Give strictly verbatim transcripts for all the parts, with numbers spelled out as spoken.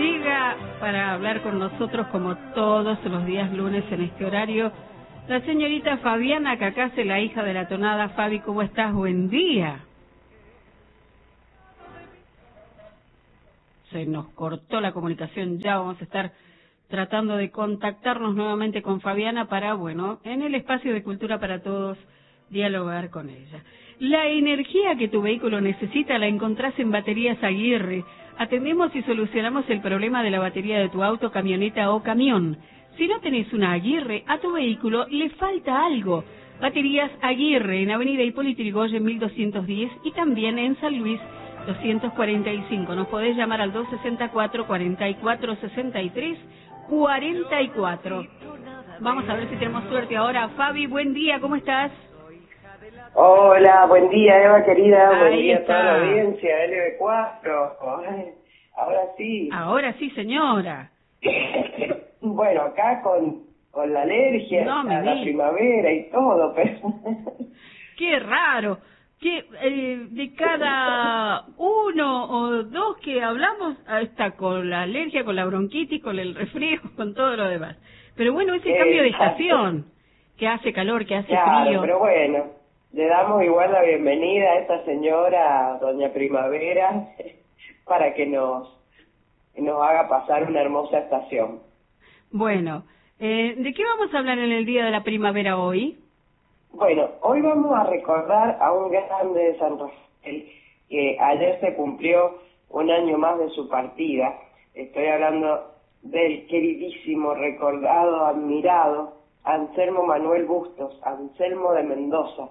llega para hablar con nosotros como todos los días lunes en este horario la señorita Fabiana Cacase, la hija de la tonada. Fabi, ¿cómo estás? Buen día. Se nos cortó la comunicación, ya vamos a estar tratando de contactarnos nuevamente con Fabiana para, bueno, en el espacio de Cultura para Todos, dialogar con ella. La energía que tu vehículo necesita la encontrás en Baterías Aguirre. Atendemos y solucionamos el problema de la batería de tu auto, camioneta o camión. Si no tenés una Aguirre, a tu vehículo le falta algo. Baterías Aguirre, en Avenida Hipólito Yrigoyen mil doscientos diez y también en San Luis doscientos cuarenta y cinco. Nos podés llamar al dos sesenta y cuatro, cuarenta y cuatro sesenta y tres, cuarenta y cuatro. Vamos a ver si tenemos suerte ahora. Fabi, buen día, ¿cómo estás? Hola, buen día Eva querida, Ahí buen día está. a toda la audiencia, L B cuatro. Ay, ahora sí. Ahora sí, señora. Bueno, acá con, con la alergia, No me a la digas. primavera y todo, pero... Qué raro. Que eh, de cada uno o dos que hablamos está con la alergia, con la bronquitis, con el resfrío, con todo lo demás. Pero bueno, ese cambio de estación, que hace calor, que hace Claro, frío. pero bueno, le damos igual la bienvenida a esta señora, doña Primavera, para que nos, nos haga pasar una hermosa estación. Bueno, eh, ¿de qué vamos a hablar en el Día de la Primavera hoy? Bueno, hoy vamos a recordar a un grande de San Rafael, que ayer se cumplió un año más de su partida. Estoy hablando del queridísimo, recordado, admirado Anselmo Manuel Bustos, Anselmo de Mendoza,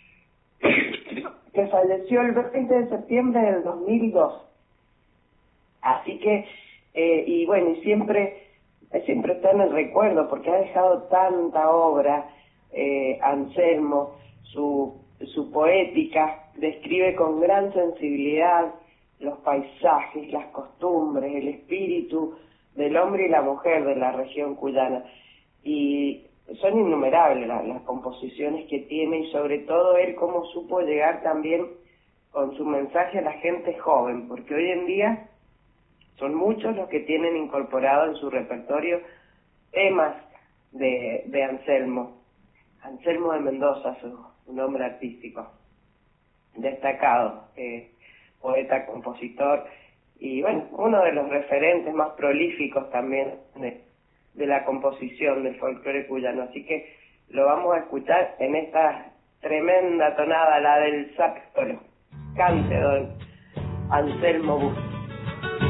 que falleció el veinte de septiembre del dos mil dos. Así que, eh, y bueno, y siempre, siempre está en el recuerdo, porque ha dejado tanta obra. Eh, Anselmo, su, su poética, describe con gran sensibilidad los paisajes, las costumbres, el espíritu del hombre y la mujer de la región cuyana. Y son innumerables las, las composiciones que tiene, y sobre todo él cómo supo llegar también con su mensaje a la gente joven, porque hoy en día son muchos los que tienen incorporado en su repertorio temas de, de Anselmo. Anselmo de Mendoza, su, su nombre artístico, destacado, eh, poeta, compositor, y bueno, uno de los referentes más prolíficos también de, de la composición del folclore cuyano. Así que lo vamos a escuchar en esta tremenda tonada, la del saxo. Cante don Anselmo Bustos.